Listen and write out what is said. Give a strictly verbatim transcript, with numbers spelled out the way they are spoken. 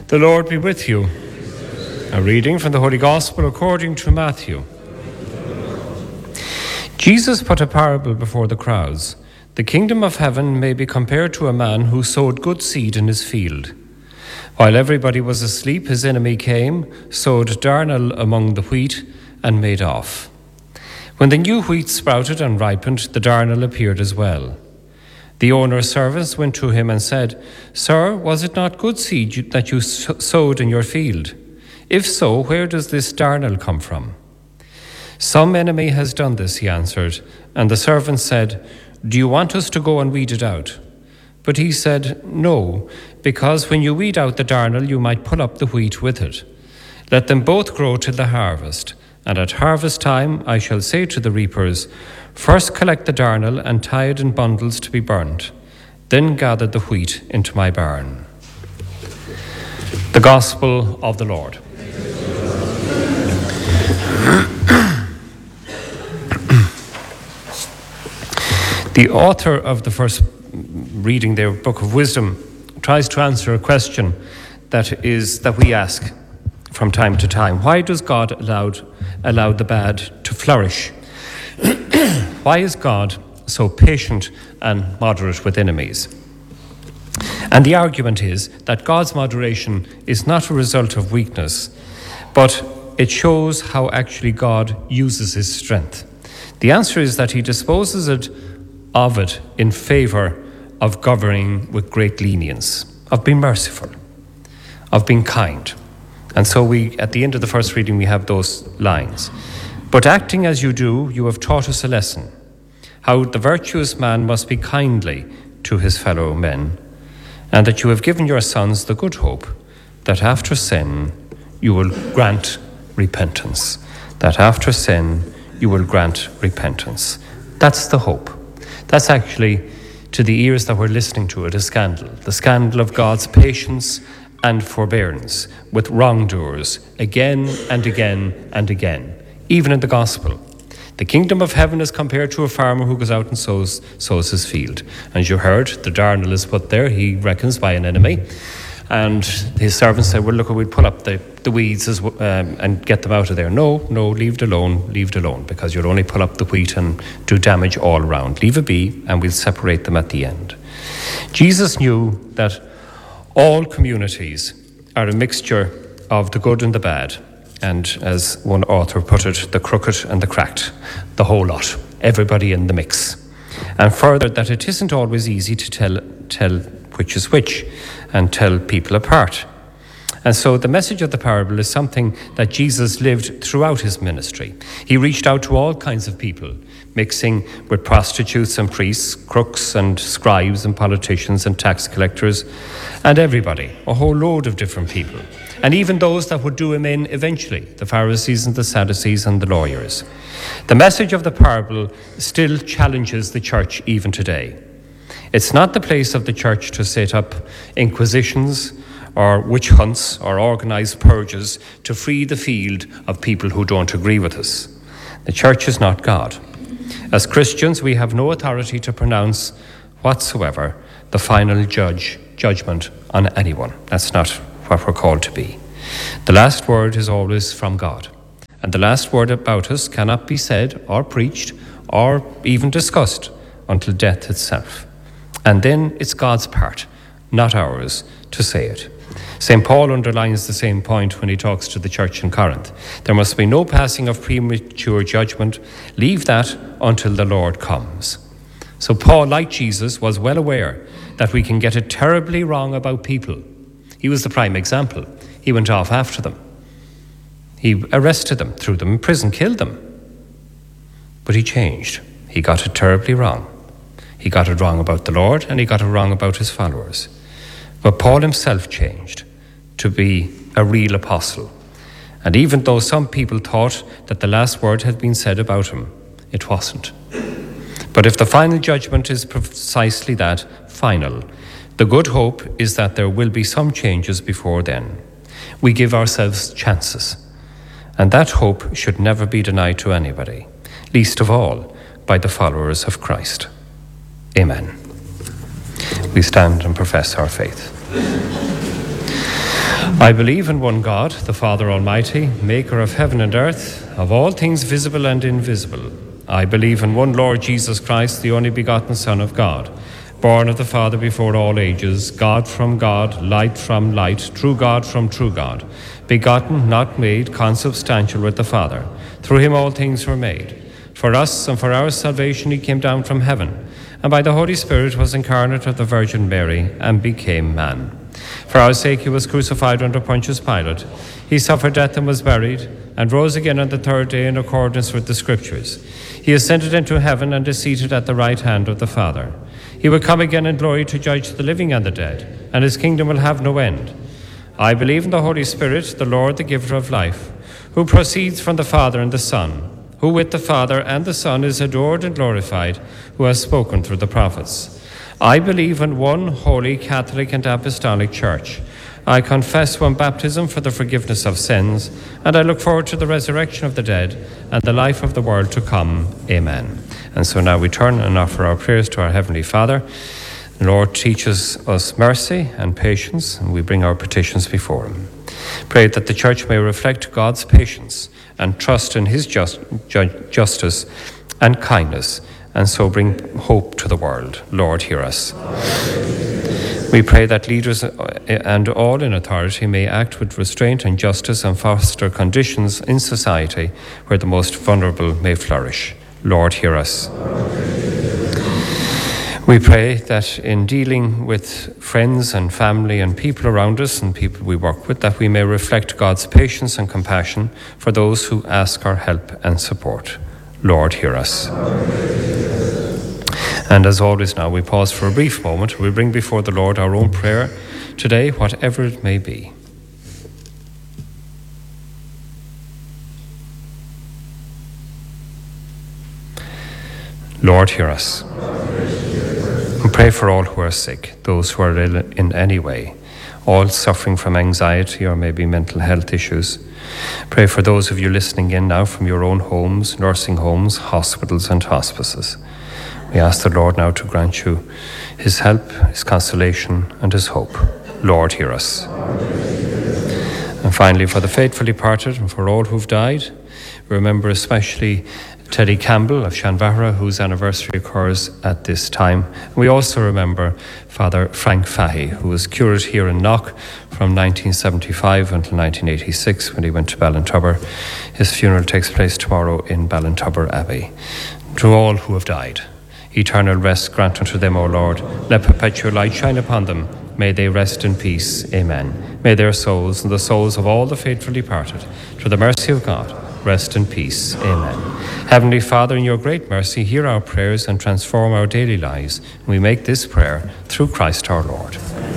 The Lord be with you. A reading from the Holy Gospel according to Matthew. Jesus put a parable before the crowds. The kingdom of heaven may be compared to a man who sowed good seed in his field. While everybody was asleep, his enemy came, sowed darnel among the wheat, and made off. When the new wheat sprouted and ripened, the darnel appeared as well. The owner's servants went to him and said, "Sir, was it not good seed that you sowed in your field? If so, where does this darnel come from?" "Some enemy has done this," he answered. And the servant said, "Do you want us to go and weed it out?" But he said, "No, because when you weed out the darnel, you might pull up the wheat with it. Let them both grow till the harvest. And at harvest time I shall say to the reapers, first collect the darnel and tie it in bundles to be burnt. Then gather the wheat into my barn." The Gospel of the Lord. The author of the first reading, their Book of Wisdom, tries to answer a question that is that we ask from time to time. Why does God allow, allow the bad to flourish? Why is God so patient and moderate with enemies? And the argument is that God's moderation is not a result of weakness, but it shows how actually God uses his strength. The answer is that he disposes it, of it in favor of governing with great lenience, of being merciful, of being kind. And so we, at the end of the first reading, we have those lines. "But acting as you do, you have taught us a lesson, how the virtuous man must be kindly to his fellow men, and that you have given your sons the good hope that after sin you will grant repentance. That after sin you will grant repentance." That's the hope. That's actually, to the ears that were listening to it, a scandal. The scandal of God's patience and forbearance with wrongdoers again and again and again, even in the gospel. The kingdom of heaven is compared to a farmer who goes out and sows, sows his field. As you heard, the darnel is put there, he reckons, by an enemy. And his servants said, well, look, we'd pull up the, the weeds as, um, and get them out of there. No, no, leave it alone, leave it alone, because you'll only pull up the wheat and do damage all around. Leave it be, and we'll separate them at the end. Jesus knew that all communities are a mixture of the good and the bad, and as one author put it, the crooked and the cracked, the whole lot, everybody in the mix. And further, that it isn't always easy to tell, tell which is which and tell people apart. And so the message of the parable is something that Jesus lived throughout his ministry. He reached out to all kinds of people, mixing with prostitutes and priests, crooks and scribes and politicians and tax collectors, and everybody, a whole load of different people. And even those that would do him in eventually, the Pharisees and the Sadducees and the lawyers. The message of the parable still challenges the church even today. It's not the place of the church to set up inquisitions or witch hunts or organise purges to free the field of people who don't agree with us. The church is not God. As Christians, we have no authority to pronounce whatsoever the final judge judgment on anyone. That's not what we're called to be. The last word is always from God, and the last word about us cannot be said or preached or even discussed until death itself. And then it's God's part, not ours, to say it. Saint Paul underlines the same point when he talks to the church in Corinth. There must be no passing of premature judgment. Leave that until the Lord comes. So Paul, like Jesus, was well aware that we can get it terribly wrong about people. He was the prime example. He went off after them. He arrested them, threw them in prison, killed them. But he changed. He got it terribly wrong. He got it wrong about the Lord, and he got it wrong about his followers. But Paul himself changed to be a real apostle. And even though some people thought that the last word had been said about him, it wasn't. But if the final judgment is precisely that, final, the good hope is that there will be some changes before then. We give ourselves chances. And that hope should never be denied to anybody, least of all by the followers of Christ. Amen. We stand and profess our faith. I believe in one God, the Father Almighty, maker of heaven and earth, of all things visible and invisible. I believe in one Lord Jesus Christ, the only begotten Son of God, born of the Father before all ages, God from God, light from light, true God from true God, begotten, not made, consubstantial with the Father. Through him all things were made. For us and for our salvation he came down from heaven, and by the Holy Spirit was incarnate of the Virgin Mary, and became man. For our sake he was crucified under Pontius Pilate. He suffered death and was buried, and rose again on the third day in accordance with the Scriptures. He ascended into heaven and is seated at the right hand of the Father. He will come again in glory to judge the living and the dead, and his kingdom will have no end. I believe in the Holy Spirit, the Lord, the giver of life, who proceeds from the Father and the Son, who with the Father and the Son is adored and glorified, who has spoken through the prophets. I believe in one holy, Catholic and Apostolic Church. I confess one baptism for the forgiveness of sins, and I look forward to the resurrection of the dead and the life of the world to come. Amen. And so now we turn and offer our prayers to our Heavenly Father. The Lord teaches us mercy and patience, and we bring our petitions before him. Pray that the Church may reflect God's patience and trust in his just, ju- justice and kindness, and so bring hope to the world. Lord, hear us. We pray that leaders and all in authority may act with restraint and justice and foster conditions in society where the most vulnerable may flourish. Lord, hear us. We pray that in dealing with friends and family and people around us and people we work with, that we may reflect God's patience and compassion for those who ask our help and support. Lord, hear us. And as always now, we pause for a brief moment. We bring before the Lord our own prayer today, whatever it may be. Lord, hear us. And pray for all who are sick, those who are ill in any way, all suffering from anxiety or maybe mental health issues. Pray for those of you listening in now from your own homes, nursing homes, hospitals and hospices. We ask the Lord now to grant you his help, his consolation and his hope. Lord, hear us. And finally, for the faithful departed and for all who've died, remember especially Teddy Campbell of Shanvara, whose anniversary occurs at this time. We also remember Father Frank Fahy, who was curate here in Knock from nineteen seventy-five until nineteen eighty-six when he went to Ballintubber. His funeral takes place tomorrow in Ballintubber Abbey. To all who have died, eternal rest grant unto them, O Lord. Let perpetual light shine upon them. May they rest in peace. Amen. May their souls and the souls of all the faithful departed, through the mercy of God, rest in peace. Amen. Heavenly Father, in your great mercy, hear our prayers and transform our daily lives. We make this prayer through Christ our Lord.